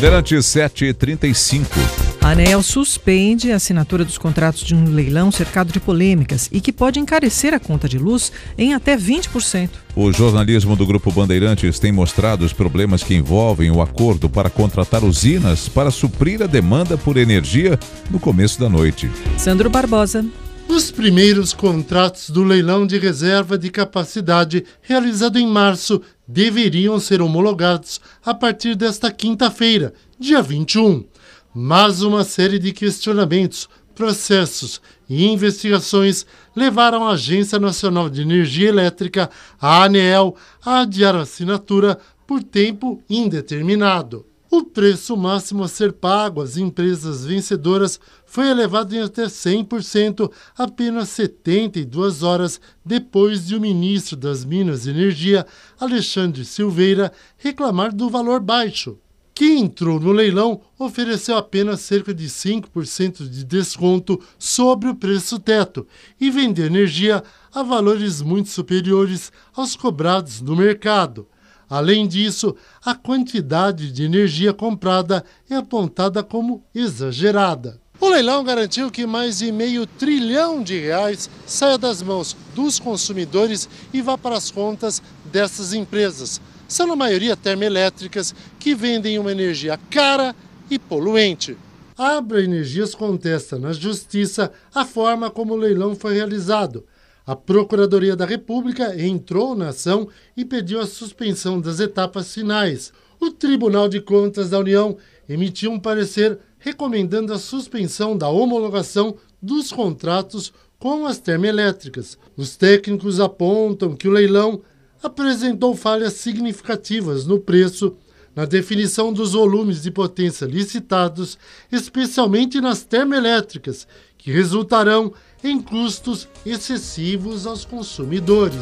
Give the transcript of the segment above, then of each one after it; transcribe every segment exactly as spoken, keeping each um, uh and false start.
Bandeirantes sete e trinta e cinco. A ANEEL suspende a assinatura dos contratos de um leilão cercado de polêmicas e que pode encarecer a conta de luz em até vinte por cento. O jornalismo do Grupo Bandeirantes tem mostrado os problemas que envolvem o acordo para contratar usinas para suprir a demanda por energia no começo da noite. Sandro Barbosa. Os primeiros contratos do leilão de reserva de capacidade realizado em março deveriam ser homologados a partir desta quinta-feira, dia vinte e um. Mas uma série de questionamentos, processos e investigações levaram a Agência Nacional de Energia Elétrica, a ANEEL, a adiar a assinatura por tempo indeterminado. O preço máximo a ser pago às empresas vencedoras foi elevado em até cem por cento apenas setenta e duas horas depois de o ministro das Minas e Energia, Alexandre Silveira, reclamar do valor baixo. Quem entrou no leilão ofereceu apenas cerca de cinco por cento de desconto sobre o preço teto e vendeu energia a valores muito superiores aos cobrados no mercado. Além disso, a quantidade de energia comprada é apontada como exagerada. O leilão garantiu que mais de meio trilhão de reais saia das mãos dos consumidores e vá para as contas dessas empresas. São na maioria termoelétricas que vendem uma energia cara e poluente. A Abra Energias contesta na Justiça a forma como o leilão foi realizado. A Procuradoria da República entrou na ação e pediu a suspensão das etapas finais. O Tribunal de Contas da União emitiu um parecer recomendando a suspensão da homologação dos contratos com as termoelétricas. Os técnicos apontam que o leilão apresentou falhas significativas no preço, na definição dos volumes de potência licitados, especialmente nas termoelétricas, que resultarão em custos excessivos aos consumidores.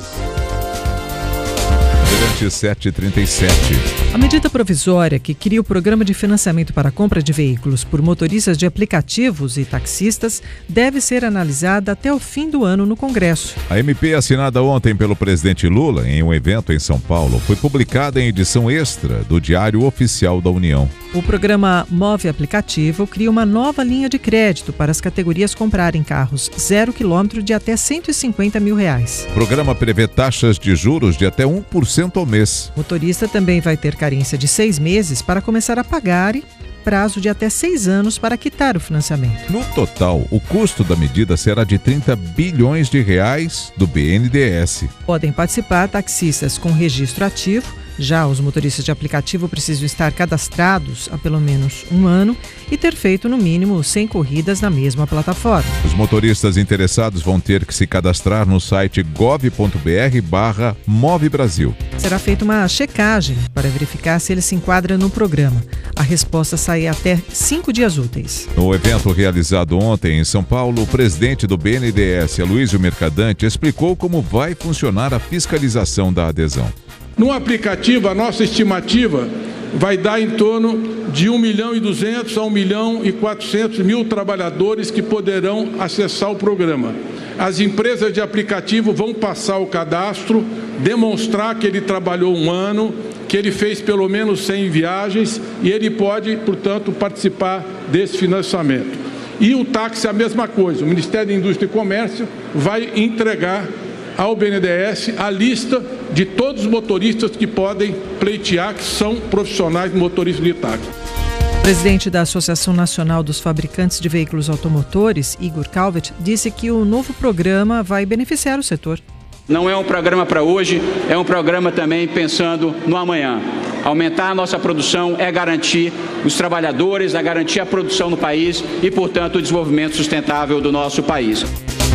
sete e trinta e sete. A medida provisória que cria o programa de financiamento para a compra de veículos por motoristas de aplicativos e taxistas deve ser analisada até o fim do ano no Congresso. A M P assinada ontem pelo presidente Lula em um evento em São Paulo foi publicada em edição extra do Diário Oficial da União. O programa Move Aplicativo cria uma nova linha de crédito para as categorias comprarem carros zero quilômetro de até cento e cinquenta mil reais. O programa prevê taxas de juros de até um por cento ao mês. O motorista também vai ter carência de seis meses para começar a pagar e prazo de até seis anos para quitar o financiamento. No total, o custo da medida será de trinta bilhões de reais do B N D E S. Podem participar taxistas com registro ativo. Já os motoristas de aplicativo precisam estar cadastrados há pelo menos um ano e ter feito no mínimo cem corridas na mesma plataforma. Os motoristas interessados vão ter que se cadastrar no site gov ponto br barra Move Brasil. Será feita uma checagem para verificar se ele se enquadra no programa. A resposta sai até cinco dias úteis. No evento realizado ontem em São Paulo, o presidente do B N D E S, Aloysio Mercadante, explicou como vai funcionar a fiscalização da adesão. No aplicativo, a nossa estimativa vai dar em torno de um milhão e duzentos a um milhão e quatrocentos mil trabalhadores que poderão acessar o programa. As empresas de aplicativo vão passar o cadastro, demonstrar que ele trabalhou um ano, que ele fez pelo menos cem viagens e ele pode, portanto, participar desse financiamento. E o táxi é a mesma coisa. O Ministério da Indústria e Comércio vai entregar ao B N D E S a lista de todos os motoristas que podem pleitear, que são profissionais motoristas de táxi. O presidente da Associação Nacional dos Fabricantes de Veículos Automotores, Igor Calvet, disse que o novo programa vai beneficiar o setor. Não é um programa para hoje, é um programa também pensando no amanhã. Aumentar a nossa produção é garantir os trabalhadores, é garantir a produção no país e, portanto, o desenvolvimento sustentável do nosso país.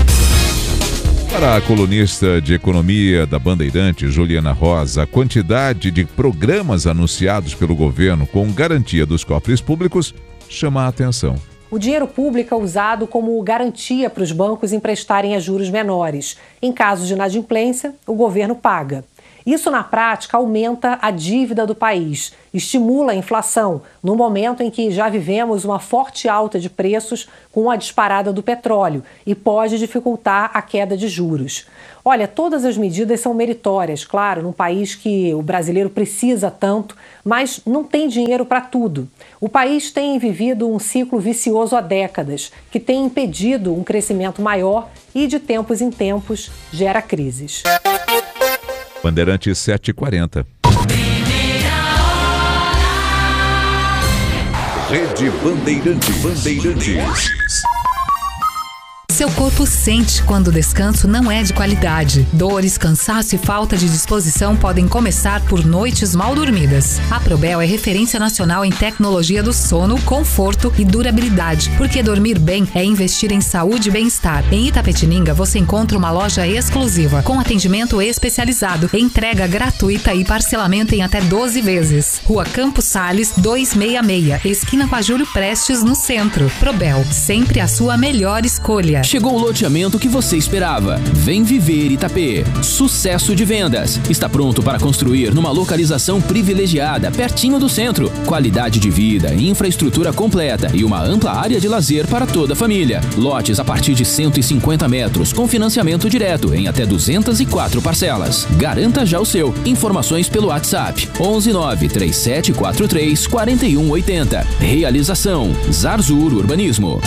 Para a colunista de economia da Bandeirantes, Juliana Rosa, a quantidade de programas anunciados pelo governo com garantia dos cofres públicos chama a atenção. O dinheiro público é usado como garantia para os bancos emprestarem a juros menores. Em caso de inadimplência, o governo paga. Isso, na prática, aumenta a dívida do país, estimula a inflação, no momento em que já vivemos uma forte alta de preços com a disparada do petróleo e pode dificultar a queda de juros. Olha, todas as medidas são meritórias, claro, num país que o brasileiro precisa tanto, mas não tem dinheiro para tudo. O país tem vivido um ciclo vicioso há décadas, que tem impedido um crescimento maior e, de tempos em tempos, gera crises. Bandeirantes sete e quarenta. Rede Bandeirantes. Bandeirantes. Seu corpo sente quando o descanso não é de qualidade. Dores, cansaço e falta de disposição podem começar por noites mal dormidas. A Probel é referência nacional em tecnologia do sono, conforto e durabilidade, porque dormir bem é investir em saúde e bem-estar. Em Itapetininga você encontra uma loja exclusiva, com atendimento especializado, entrega gratuita e parcelamento em até doze vezes. Rua Campos Sales duzentos e sessenta e seis, esquina com a Júlio Prestes, no centro. Probel, sempre a sua melhor escolha. Chegou o loteamento que você esperava. Vem viver Itapê. Sucesso de vendas. Está pronto para construir numa localização privilegiada, pertinho do centro. Qualidade de vida, infraestrutura completa e uma ampla área de lazer para toda a família. Lotes a partir de cento e cinquenta metros, com financiamento direto em até duzentas e quatro parcelas. Garanta já o seu. Informações pelo WhatsApp onze nove três sete quatro três quatro um oito zero. Realização Zarzur Urbanismo.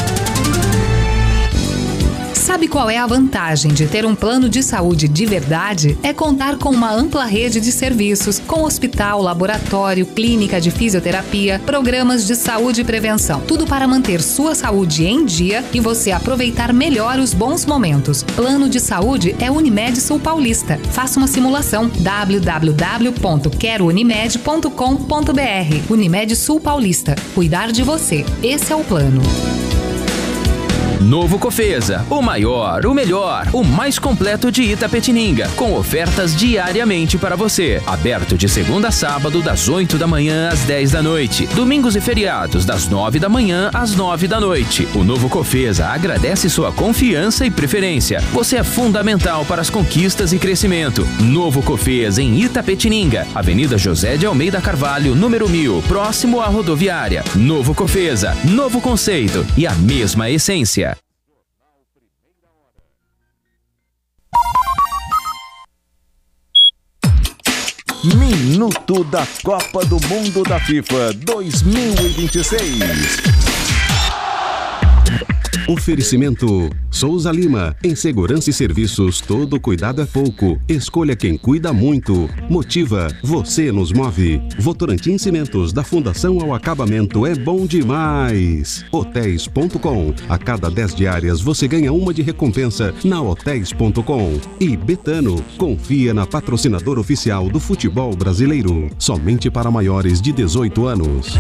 Sabe qual é a vantagem de ter um plano de saúde de verdade? É contar com uma ampla rede de serviços, com hospital, laboratório, clínica de fisioterapia, programas de saúde e prevenção. Tudo para manter sua saúde em dia e você aproveitar melhor os bons momentos. Plano de saúde é Unimed Sul Paulista. Faça uma simulação. w w w ponto quero unimed ponto com ponto b r. Unimed Sul Paulista. Cuidar de você. Esse é o plano. Novo Cofesa, o maior, o melhor, o mais completo de Itapetininga, com ofertas diariamente para você. Aberto de segunda a sábado, das oito da manhã às dez da noite. Domingos e feriados, das nove da manhã às nove da noite. O Novo Cofesa agradece sua confiança e preferência. Você é fundamental para as conquistas e crescimento. Novo Cofesa em Itapetininga, Avenida José de Almeida Carvalho, número mil, próximo à rodoviária. Novo Cofesa, novo conceito e a mesma essência. Minuto da Copa do Mundo da FIFA dois mil e vinte e seis. Oferecimento Souza Lima. Em segurança e serviços, todo cuidado é pouco. Escolha quem cuida muito. Motiva, você nos move. Votorantim Cimentos, da Fundação ao Acabamento, é bom demais. Hotéis ponto com. A cada dez diárias você ganha uma de recompensa na Hotéis ponto com. E Betano, confia na patrocinadora oficial do futebol brasileiro. Somente para maiores de dezoito anos.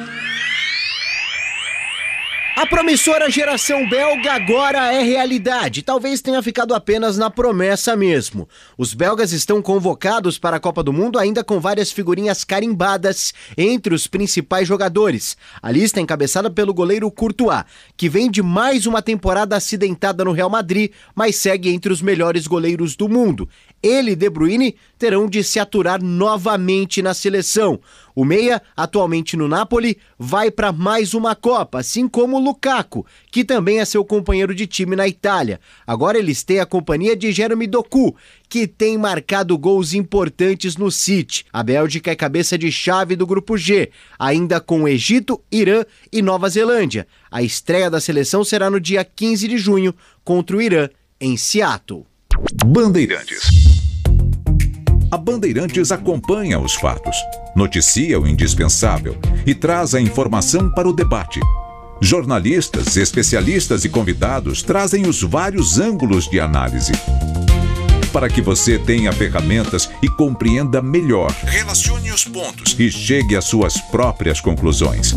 A promissora geração belga agora é realidade. Talvez tenha ficado apenas na promessa mesmo. Os belgas estão convocados para a Copa do Mundo ainda com várias figurinhas carimbadas entre os principais jogadores. A lista é encabeçada pelo goleiro Courtois, que vem de mais uma temporada acidentada no Real Madrid, mas segue entre os melhores goleiros do mundo. Ele e De Bruyne terão de se aturar novamente na seleção. O meia, atualmente no Napoli, vai para mais uma Copa, assim como o Lukaku, que também é seu companheiro de time na Itália. Agora eles têm a companhia de Jeremy Doku, que tem marcado gols importantes no City. A Bélgica é cabeça de chave do Grupo G, ainda com Egito, Irã e Nova Zelândia. A estreia da seleção será no dia quinze de junho, contra o Irã, em Seattle. Bandeirantes. A Bandeirantes acompanha os fatos, noticia o indispensável e traz a informação para o debate. Jornalistas, especialistas e convidados trazem os vários ângulos de análise, para que você tenha ferramentas e compreenda melhor. Relacione os pontos e chegue às suas próprias conclusões.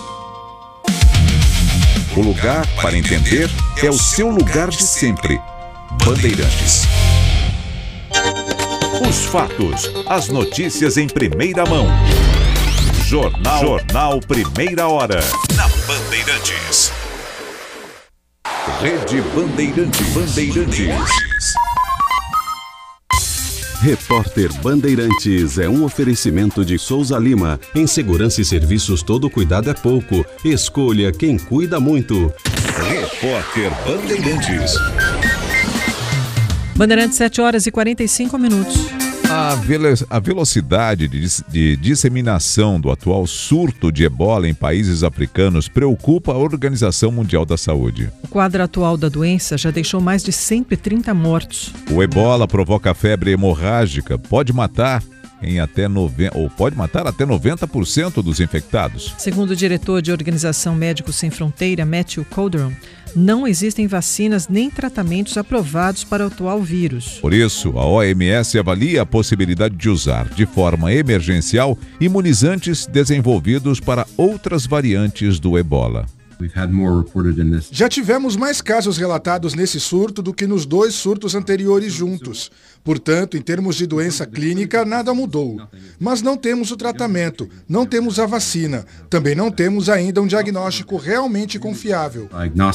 O lugar para entender é o seu lugar de sempre. Bandeirantes. Os fatos, as notícias em primeira mão. Jornal, Jornal Primeira Hora. Na Bandeirantes. Rede Bandeirantes. Bandeirantes. Repórter Bandeirantes é um oferecimento de Souza Lima. Em segurança e serviços, todo cuidado é pouco. Escolha quem cuida muito. Repórter Bandeirantes. Bandeirantes, sete horas e quarenta e cinco minutos. A, velo- a velocidade de, dis- de disseminação do atual surto de ebola em países africanos preocupa a Organização Mundial da Saúde. O quadro atual da doença já deixou mais de cento e trinta mortos. O ebola provoca febre hemorrágica, pode matar em até nove... ou pode matar até noventa por cento dos infectados. Segundo o diretor de Organização Médicos Sem Fronteira, Matthew Calderon, não existem vacinas nem tratamentos aprovados para o atual vírus. Por isso, a O M S avalia a possibilidade de usar, de forma emergencial, imunizantes desenvolvidos para outras variantes do ebola. Já tivemos mais casos relatados nesse surto do que nos dois surtos anteriores juntos. Portanto, em termos de doença clínica, nada mudou. Mas não temos o tratamento, não temos a vacina, também não temos ainda um diagnóstico realmente confiável.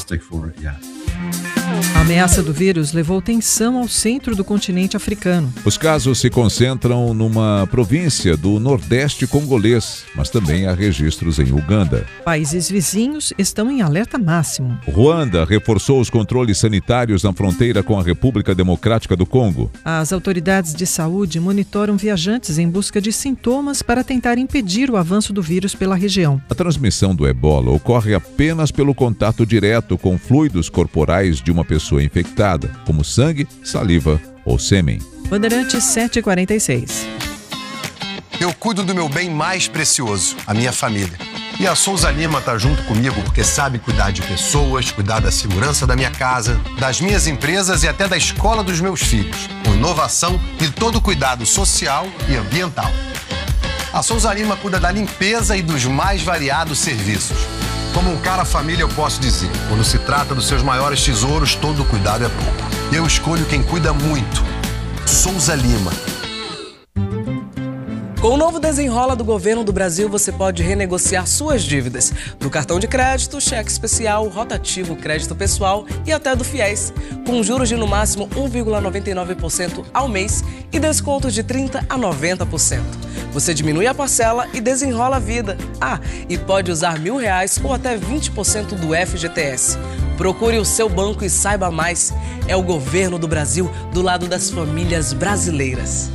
A ameaça do vírus levou tensão ao centro do continente africano. Os casos se concentram numa província do Nordeste congolês, mas também há registros em Uganda. Países vizinhos estão em alerta máximo. Ruanda reforçou os controles sanitários na fronteira com a República Democrática do Congo. As autoridades de saúde monitoram viajantes em busca de sintomas para tentar impedir o avanço do vírus pela região. A transmissão do ebola ocorre apenas pelo contato direto com fluidos corporais de uma pessoa infectada, como sangue, saliva ou sêmen. Bandeirantes sete e quarenta e seis. Eu cuido do meu bem mais precioso, a minha família. E a Souza Lima está junto comigo porque sabe cuidar de pessoas, cuidar da segurança da minha casa, das minhas empresas e até da escola dos meus filhos, com inovação e todo cuidado social e ambiental. A Souza Lima cuida da limpeza e dos mais variados serviços. Como um cara família, eu posso dizer, quando se trata dos seus maiores tesouros, todo cuidado é pouco. Eu escolho quem cuida muito. Souza Lima. Com o novo Desenrola do Governo do Brasil, você pode renegociar suas dívidas do cartão de crédito, cheque especial, rotativo, crédito pessoal e até do FIES, com juros de no máximo um vírgula noventa e nove por cento ao mês e descontos de trinta por cento a noventa por cento. Você diminui a parcela e desenrola a vida. Ah, e pode usar mil reais ou até vinte por cento do F G T S. Procure o seu banco e saiba mais. É o Governo do Brasil do lado das famílias brasileiras.